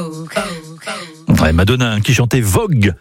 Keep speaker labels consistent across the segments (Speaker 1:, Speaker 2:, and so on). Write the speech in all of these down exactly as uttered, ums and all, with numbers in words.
Speaker 1: Ouais, Madonna qui chantait Vogue.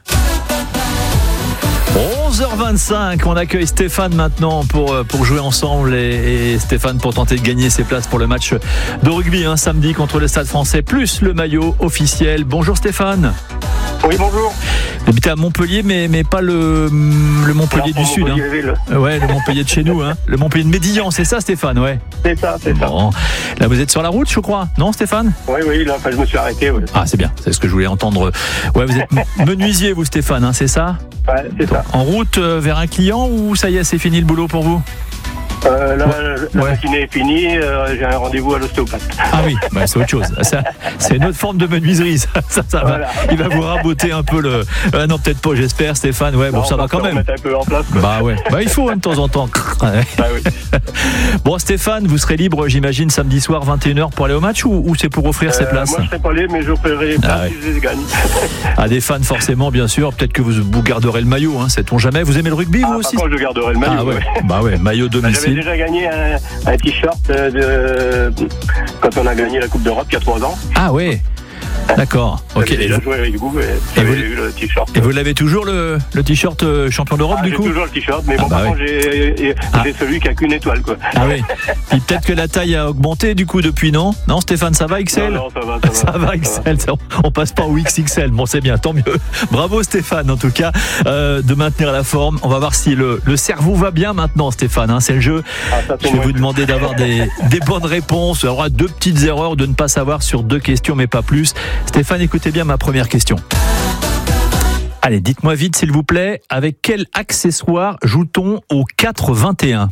Speaker 1: onze heures vingt-cinq, on accueille Stéphane maintenant pour, pour jouer ensemble et, et Stéphane pour tenter de gagner ses places pour le match de rugby hein, samedi contre le Stade Français plus le maillot officiel. Bonjour Stéphane.
Speaker 2: Oui, bonjour.
Speaker 1: Vous habitez à Montpellier, mais, mais pas le, le Montpellier
Speaker 2: non,
Speaker 1: du Sud. Hein. Ouais, le Montpellier de chez nous. Hein. Le Montpellier de Médillan, c'est ça Stéphane, ouais.
Speaker 2: C'est ça, c'est
Speaker 1: bon. ça. Là, vous êtes sur la route, je crois, non Stéphane?
Speaker 2: Oui, oui, là, enfin, je me suis arrêté. Ouais.
Speaker 1: Ah, c'est bien, c'est ce que je voulais entendre. Ouais, vous êtes menuisier, vous Stéphane, hein, c'est ça?
Speaker 2: Ouais, c'est ça.
Speaker 1: En route euh, vers un client ou ça y est, c'est fini le boulot pour vous?
Speaker 2: Euh, là,
Speaker 1: ouais.
Speaker 2: la
Speaker 1: ouais.
Speaker 2: matinée est finie, euh, j'ai un rendez-vous à l'ostéopathe.
Speaker 1: Ah oui, bah, c'est autre chose. Ça, c'est une autre forme de menuiserie. Ça, ça, ça
Speaker 2: voilà.
Speaker 1: va. Il va vous raboter un peu le. Euh, non, peut-être pas, j'espère, Stéphane. Ouais,
Speaker 2: non,
Speaker 1: bon, ça va quand même.
Speaker 2: Un peu en place, quoi.
Speaker 1: Bah ouais, bah il faut hein, de temps en temps.
Speaker 2: Bah, oui.
Speaker 1: Bon, Stéphane, vous serez libre, j'imagine, samedi soir, vingt et une heures pour aller au match ou, ou c'est pour offrir euh, ces places?
Speaker 2: Moi, je serai pas allé, mais j'offrirai les places ah, ouais. si je les gagne.
Speaker 1: À des fans, forcément, bien sûr. Peut-être que vous, vous garderez le maillot, hein, sait-on jamais. Vous aimez le rugby, vous
Speaker 2: ah,
Speaker 1: aussi?
Speaker 2: Par contre, je garderai le maillot.
Speaker 1: Ah ouais.
Speaker 2: ouais.
Speaker 1: Bah ouais, maillot domicile.
Speaker 2: J'avais déjà gagné un, un t-shirt de quand on a gagné la Coupe d'Europe il y a trois ans.
Speaker 1: Ah ouais. D'accord. Ok.
Speaker 2: J'ai déjà joué avec vous et, et vous, eu le t-shirt.
Speaker 1: Et vous l'avez toujours le, le t-shirt champion d'Europe
Speaker 2: ah,
Speaker 1: du
Speaker 2: j'ai
Speaker 1: coup?
Speaker 2: J'ai toujours le t-shirt, mais
Speaker 1: ah,
Speaker 2: bon
Speaker 1: bah
Speaker 2: par
Speaker 1: oui.
Speaker 2: contre j'ai, j'ai ah. celui qui a qu'une étoile quoi.
Speaker 1: Ah oui. Puis peut-être que la taille a augmenté du coup depuis non? Non Stéphane, ça va X L?
Speaker 2: Non, non ça va. Ça,
Speaker 1: ça va, va X L. Ça va. On passe pas au X X L. Bon c'est bien, tant mieux. Bravo Stéphane en tout cas euh, de maintenir la forme. On va voir si le, le cerveau va bien maintenant Stéphane. Hein, c'est le jeu. Ah, ça, Je vais vous demander d'avoir des, des bonnes réponses. Il y aura deux petites erreurs de ne pas savoir sur deux questions mais pas plus. Stéphane, écoutez bien ma première question. Allez, dites-moi vite s'il vous plaît, avec quel accessoire joue-t-on au quatre vingt et un?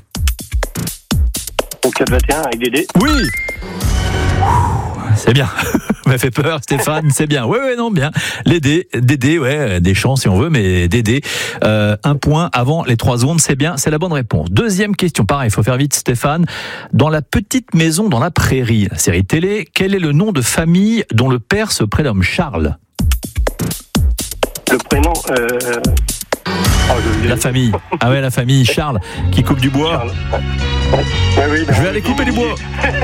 Speaker 2: Au quatre vingt et un avec des dés?
Speaker 1: Oui. C'est bien. Vous m'avez fait peur, Stéphane. C'est bien. Ouais, ouais, non, bien. Les dés, des dés, ouais, des champs si on veut, mais des dés. Euh, un point avant les trois secondes, c'est bien. C'est la bonne réponse. Deuxième question. Pareil, il faut faire vite, Stéphane. Dans La Petite Maison dans la Prairie, la série télé, quel est le nom de famille dont le père se prénomme Charles?
Speaker 2: Le prénom. Euh...
Speaker 1: Oh, la famille. Ah ouais, la famille Charles qui coupe du bois.
Speaker 2: Charles. Ouais, oui,
Speaker 1: je vais aller couper du bois.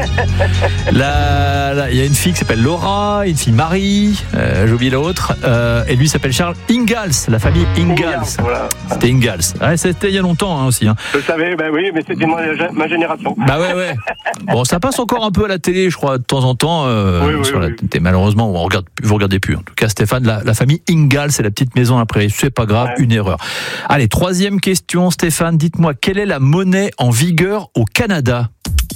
Speaker 1: Là, là, il y a une fille qui s'appelle Laura, une fille Marie, euh, j'ai oublié l'autre, euh, et lui s'appelle Charles Ingalls, la famille Ingalls. Voilà. C'était Ingalls. Ouais, c'était il y a longtemps hein, aussi. Hein.
Speaker 2: Je savais, bah oui, mais c'était ma, ma génération.
Speaker 1: Bah ouais, ouais. Bon, ça passe encore un peu à la télé, je crois, de temps en temps. Euh,
Speaker 2: oui, oui,
Speaker 1: sur
Speaker 2: oui,
Speaker 1: la télé. Malheureusement, on regarde, vous regardez plus. En tout cas, Stéphane, la, la famille Ingalls, c'est la petite maison après. C'est pas grave, ouais. Une erreur. Allez, troisième question, Stéphane, dites-moi quelle est la monnaie en vigueur au Canada?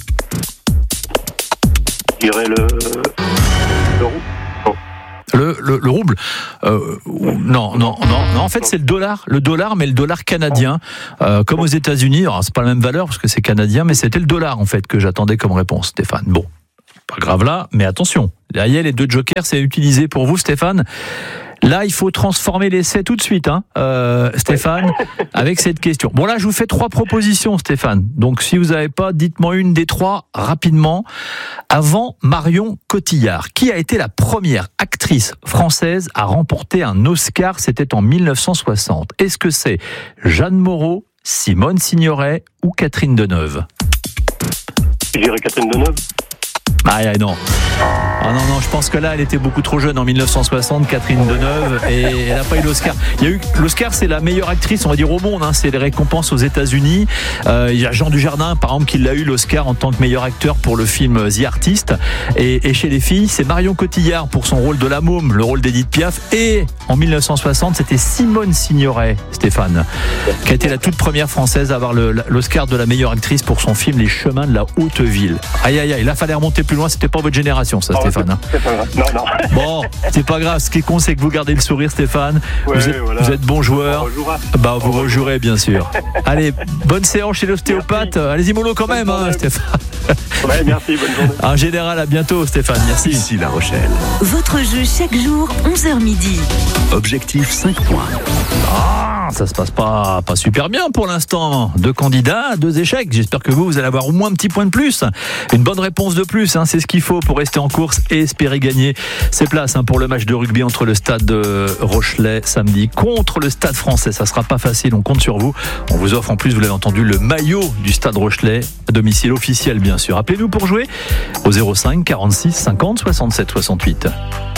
Speaker 2: Je dirais le, le rouble. Oh.
Speaker 1: Le, le, le rouble euh, non, non, non, non. En fait, c'est le dollar, le dollar, mais le dollar canadien, euh, comme aux États-Unis. Alors, c'est pas la même valeur parce que c'est canadien, mais c'était le dollar en fait que j'attendais comme réponse, Stéphane. Bon, pas grave là, mais attention. Derrière les deux jokers, c'est utilisé pour vous, Stéphane. Là, il faut transformer l'essai tout de suite, hein, euh, Stéphane, avec cette question. Bon, là, je vous fais trois propositions, Stéphane. Donc, si vous n'avez pas, dites-moi une des trois rapidement. Avant Marion Cotillard, qui a été la première actrice française à remporter un Oscar? C'était en mille neuf cent soixante. Est-ce que c'est Jeanne Moreau, Simone Signoret ou Catherine Deneuve?
Speaker 2: Je dirais Catherine Deneuve.
Speaker 1: Ah non. Ah non, non, je pense que là, elle était beaucoup trop jeune en mille neuf cent soixante, Catherine Deneuve, et elle n'a pas eu l'Oscar. Il y a eu l'Oscar, c'est la meilleure actrice, on va dire au monde, hein, c'est les récompenses aux États-Unis. Euh, il y a Jean Dujardin, par exemple, qui l'a eu l'Oscar en tant que meilleur acteur pour le film The Artist. Et, et chez les filles, c'est Marion Cotillard pour son rôle de la môme, le rôle d'Edith Piaf. Et en mille neuf cent soixante, c'était Simone Signoret, Stéphane, qui a été la toute première française à avoir le, l'Oscar de la meilleure actrice pour son film Les Chemins de la Haute Ville. Aïe, aïe, aïe, là, fallait remonter plus loin, c'était pas votre génération, ça, oh, Stéphane. Hein.
Speaker 2: C'est pas grave. Non, non.
Speaker 1: Bon, c'est pas grave. Ce qui est con, c'est que vous gardez le sourire, Stéphane.
Speaker 2: Ouais,
Speaker 1: vous, êtes,
Speaker 2: voilà.
Speaker 1: vous êtes bon joueur. Bah, vous
Speaker 2: On
Speaker 1: rejouerez, bien sûr. Allez, bonne séance chez l'ostéopathe. Merci. Allez-y, mollo quand même, hein, Stéphane.
Speaker 2: Ouais, merci, bonne journée.
Speaker 1: En général, à bientôt, Stéphane. Merci.
Speaker 3: Ici La Rochelle.
Speaker 4: Votre jeu chaque jour, onze heures midi.
Speaker 3: Objectif cinq points.
Speaker 1: Ah, ça se passe pas, pas super bien pour l'instant. Deux candidats, deux échecs. J'espère que vous, vous allez avoir au moins un petit point de plus. Une bonne réponse de plus, hein, c'est ce qu'il faut pour rester en course et espérer gagner ses places hein, pour le match de rugby entre le stade de Rochelet samedi contre le stade français. Ça sera pas facile, on compte sur vous. On vous offre en plus, vous l'avez entendu, le maillot du stade Rochelet à domicile officiel bien sûr. Appelez-nous pour jouer au zéro cinq quarante-six cinquante soixante-sept soixante-huit.